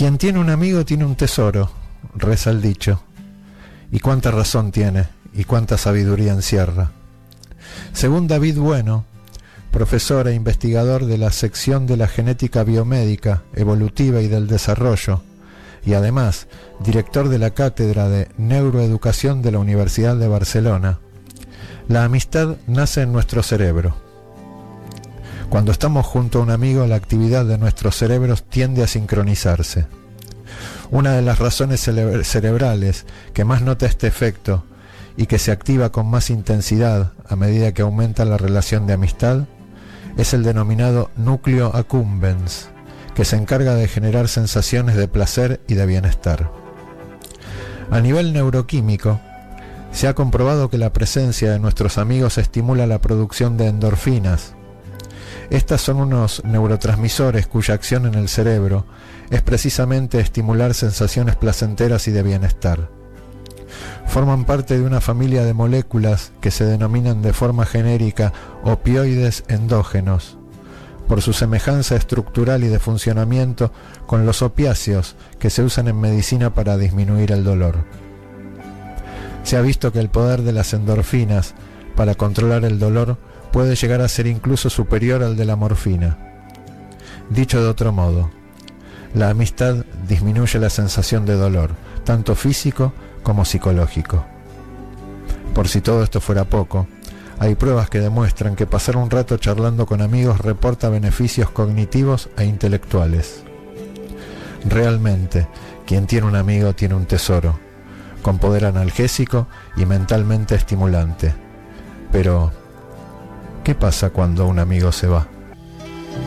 Quien tiene un amigo tiene un tesoro, reza el dicho. Y cuánta razón tiene, y cuánta sabiduría encierra. Según David Bueno, profesor e investigador de la sección de la genética biomédica, evolutiva y del desarrollo, y además director de la cátedra de neuroeducación de la Universidad de Barcelona, la amistad nace en nuestro cerebro. Cuando estamos junto a un amigo, la actividad de nuestros cerebros tiende a sincronizarse. Una de las razones cerebrales que más nota este efecto y que se activa con más intensidad a medida que aumenta la relación de amistad es el denominado núcleo accumbens, que se encarga de generar sensaciones de placer y de bienestar. A nivel neuroquímico, se ha comprobado que la presencia de nuestros amigos estimula la producción de endorfinas. Estas son unos neurotransmisores cuya acción en el cerebro es precisamente estimular sensaciones placenteras y de bienestar. Forman parte de una familia de moléculas que se denominan de forma genérica opioides endógenos, por su semejanza estructural y de funcionamiento con los opiáceos que se usan en medicina para disminuir el dolor. Se ha visto que el poder de las endorfinas para controlar el dolor puede llegar a ser incluso superior al de la morfina. Dicho de otro modo, la amistad disminuye la sensación de dolor, tanto físico como psicológico. Por si todo esto fuera poco, hay pruebas que demuestran que pasar un rato charlando con amigos reporta beneficios cognitivos e intelectuales. Realmente, quien tiene un amigo tiene un tesoro, con poder analgésico y mentalmente estimulante. Pero, ¿qué pasa cuando un amigo se va?